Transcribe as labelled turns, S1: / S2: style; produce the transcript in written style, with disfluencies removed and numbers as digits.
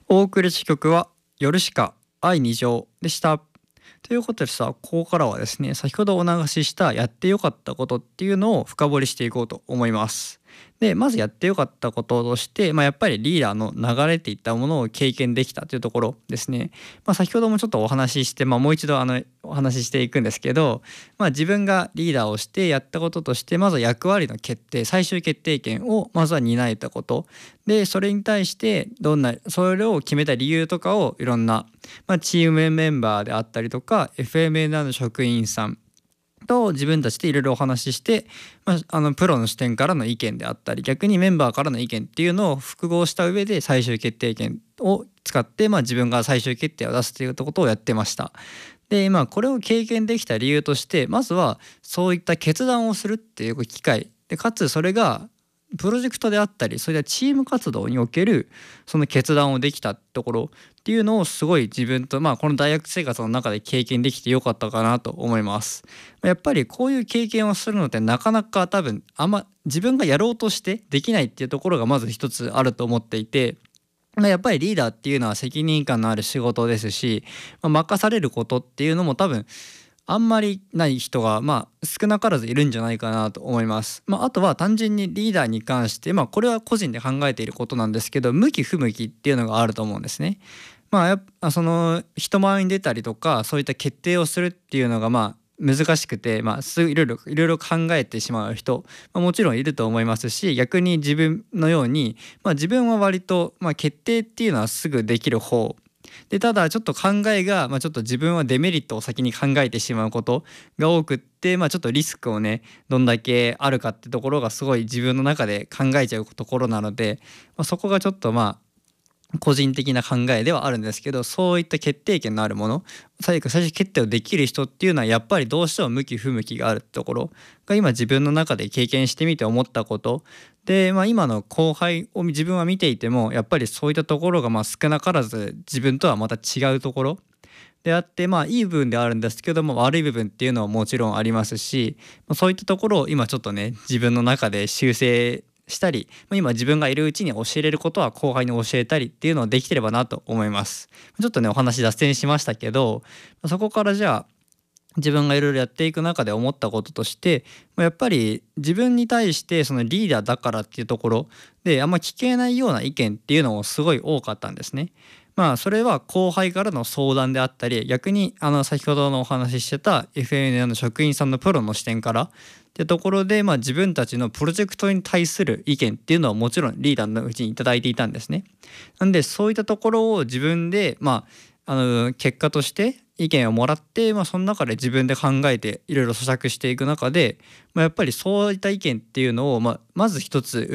S1: お送りした曲はヨルシカ愛二乗でした。ということでさ、ここからはですね、先ほどお流ししたやってよかったことっていうのを深掘りしていこうと思います。で、まずやってよかったこととして、やっぱりリーダーの流れっていったものを経験できたというところですね。先ほどもちょっとお話しして、もう一度お話ししていくんですけど、自分がリーダーをしてやったこととして、まずは役割の決定、最終決定権をまずは担えたこと。で、それに対してそれを決めた理由とかをいろんな、チームメンバーであったりとか FMNR の職員さんと自分たちでいろいろお話しして、プロの視点からの意見であったり、逆にメンバーからの意見っていうのを複合した上で最終決定権を使って、自分が最終決定を出すということをやってました。で、これを経験できた理由として、まずはそういった決断をするっていう機会で、かつそれがプロジェクトであったり、そういったチーム活動におけるその決断をできたところっていうのをすごい自分と、この大学生活の中で経験できてよかったかなと思います。やっぱりこういう経験をするのってなかなか多分自分がやろうとしてできないっていうところがまず一つあると思っていて、やっぱりリーダーっていうのは責任感のある仕事ですし、任されることっていうのも多分あんまりない人が少なからずいるんじゃないかなと思います。あとは単純にリーダーに関して、これは個人で考えていることなんですけど、向き不向きっていうのがあると思うんですね。やっぱその人前に出たりとか、そういった決定をするっていうのが難しくて、すぐいろいろ考えてしまう人、もちろんいると思いますし、逆に自分のように、自分は割と、決定っていうのはすぐできる方で、ただちょっと考えが、ちょっと自分はデメリットを先に考えてしまうことが多くって、ちょっとリスクをねどんだけあるかってところがすごい自分の中で考えちゃうところなので、そこがちょっと個人的な考えではあるんですけど、そういった決定権のあるもの、最終決定をできる人っていうのはやっぱりどうしても向き不向きがあるところが今自分の中で経験してみて思ったことで、今の後輩を自分は見ていてもやっぱりそういったところが少なからず自分とはまた違うところであって、いい部分ではあるんですけども、悪い部分っていうのはもちろんありますし、そういったところを今ちょっとね自分の中で修正したり、今自分がいるうちに教えれることは後輩に教えたりっていうのをできてればなと思います。ちょっとねお話脱線しましたけど、そこからじゃあ自分がいろいろやっていく中で思ったこととして、やっぱり自分に対してそのリーダーだからっていうところであんま聞けないような意見っていうのもすごい多かったんですね。それは後輩からの相談であったり、逆に先ほどのお話ししてた FNN の職員さんのプロの視点からってところで、自分たちのプロジェクトに対する意見っていうのはもちろんリーダーのうちにいただいていたんですね。なんでそういったところを自分で結果として意見をもらって、その中で自分で考えていろいろ咀嚼していく中で、やっぱりそういった意見っていうのをまず一つ